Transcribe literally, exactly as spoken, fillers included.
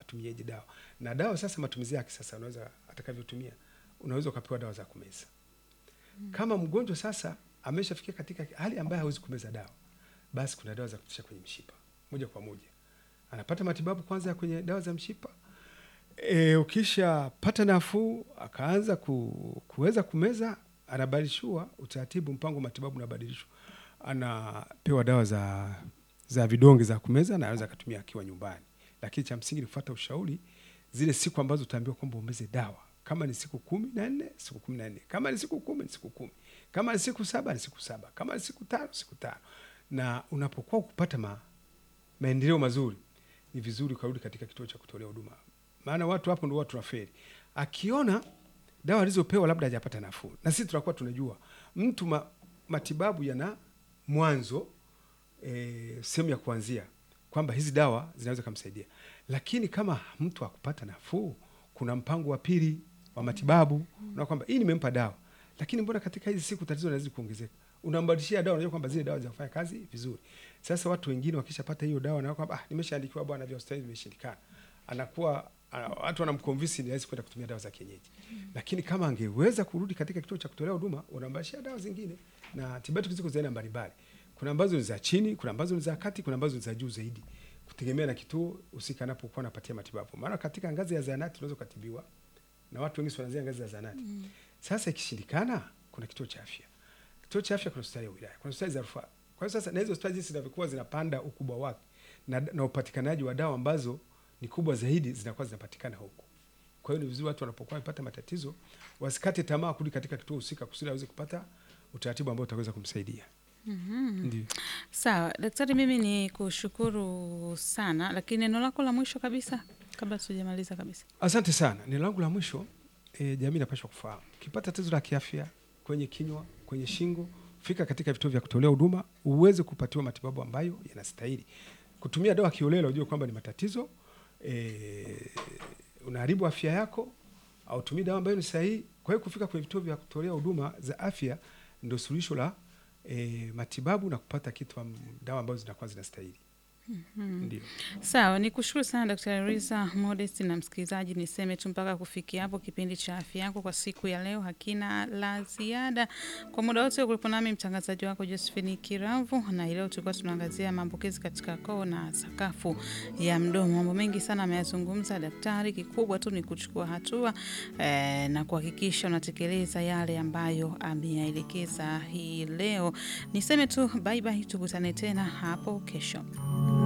atumieje dawa. Na dawa sasa matumizi yake sasa unaweza atakavyotumia. Unaweza ukapewa dawa za kumeza. Mm. Kama mgonjwa sasa ameshafikia katika hali ambayo hawezi kumeza dawa, basi kuna dawa za kutisha kwenye mshipa moja kwa moja. Anapata matibabu kwanza kwenye dawa za mshipa. E, ukisha pata nafuu akaanza ku, kuweza kumeza, anabadilishwa utaratibu, mpango matibabu unabadilishwa. Anapewa dawa za za vidonge za kumeza na anaweza kutumia akiwa nyumbani. Lakini cha msingi ni kufuata ushauri zile siku ambazo utaambiwa kwamba umeze dawa. Kama ni siku kumi na nne, siku kumi na nne. Kama ni siku kumi, ni siku kumi. Kama ni siku saba, ni siku saba. Kama ni siku tano, siku tano. Na unapokuwa kupata ma, maendeleo mazuri, ni vizuri ukarudi katika kituo cha kutolea huduma. Maana watu hapo ndio watu rafeli. Akiona dawa alizopewa labda hajapata nafuu. Na sisi tunakuwa tunajua mtu ma, matibabu yana mwanzo, e, sehemu ya kuanzia kwamba hizi dawa zinaweza kumsaidia. Lakini kama mtu hakupata nafuu, kuna mpango wa pili wa matibabu. Mm. Na kwamba hii nimempa dawa, lakini mbona katika hizi siku tatizo linazidi kuongezeka. Unambadilishia dawa, unajua kwamba zile dawa zinafanya kazi vizuri. Sasa watu wengine wakishapata hiyo dawa na kwamba ah, nimeshaandikiwa bwana vya hospitali vimeshindikana. Anakuwa uh, watu wanamconvince ni rahisi kwenda kutumia dawa za kienyeji. Mm. Lakini kama angeweza kurudi katika kituo cha kutolea huduma, unambadilishia dawa zingine. Na tiba zetu ziko za aina mbalimbali. Kuna ambazo ni za chini, kuna ambazo ni za kati, kuna ambazo ni za juu zaidi. Kutegemea na kituo husika anapokuwa anapatia matibabu. Maana katika ngazi ya zahanati unaweza kutibiwa na watu wengi wanaanzia ngazi ya zahanati. Mm. Sasa ikishindikana kuna kituo cha afya. Kituo cha afya kuna hospitali ya wilaya, kuna hospitali za rufaa. Kwa hiyo sasa na hizo hospitali jinsi zinavyokuwa zinapanda ukubwa wake na, na upatikanaji wa dawa ambazo ni kubwa zaidi zinakuwa zinapatikana huko. Kwa hiyo ni vizuri watu wanapokuwa wamepata matatizo wasikate tamaa kurudi katika kituo husika kusudi aweze kupata utaratibu ambao utaweza kumsaidia. Mhm. Ndiyo. Sawa, daktari, mimi ni kushukuru sana, lakini neno lako la mwisho kabisa kabla tujamaliza kabisa. Asante sana. Neno langu la mwisho, e, jamii inapaswa kufahamu. Ukipata tatizo la kiafya kwenye kinywa, kwenye shingo, fika katika vituo vya kutolea huduma uweze kupatiwa matibabu ambayo yanastahili. Kutumia dawa kiolela ujue kwamba ni matatizo, e, unaharibu afya yako, au tumia dawa ambayo ni sahihi. Kwa hiyo kufika kwenye vituo vya kutolea huduma za afya ndio suluhisho la E, matibabu na kupata kitu dawa ambazo zinakuwa zinastahili. Mm-hmm. Ndio. Sawa, nikushukuru sana Daktari Riza Modest, na msikilizaji niseme tu mpaka kufikia hapo kipindi cha afya yako kwa siku ya leo hakina la ziada. Kwa muda wote kulikuwa nami mtangazaji wako Josephine Kiravu, na leo tulikuwa tunaangazia maambukizi katika koo na sakafu ya mdomo. Mambo mengi sana ameyazungumza daktari, kikubwa tu ni kuchukua hatua eh, na kuhakikisha unatekeleza yale ambayo ameyaelekeza hii leo. Niseme tu bye bye, tukutane tena hapo kesho.